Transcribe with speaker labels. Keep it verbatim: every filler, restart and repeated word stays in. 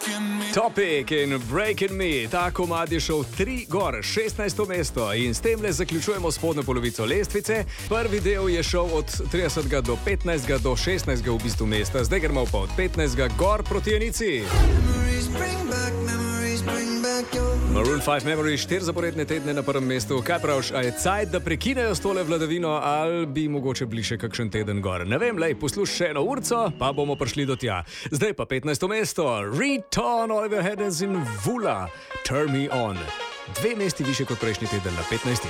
Speaker 1: Topic in Breaking Me, ta komad je šel tri gor, šestnajsto mesto in s tem le zaključujemo spodnjo polovico lestvice. Prvi del je šel od tridesetega do petnajstega do šestnajstega v bistvu mesta, zdaj gremo pa od petnajstega gor proti enici. Maroon five Memory, štiri zaporedne tedne na prvem mestu. Kaj praviš, a je cajt, da prekinejo s tole vladavino ali bi mogoče bili še kakšen teden gor? Ne vem, lej, posluš še eno urco, pa bomo prišli do tja. Zdaj pa petnajsto mesto, Return, Oliver Heldens in Vula, Turn Me On. Dve mesti više kot prejšnji teden na petnajsti.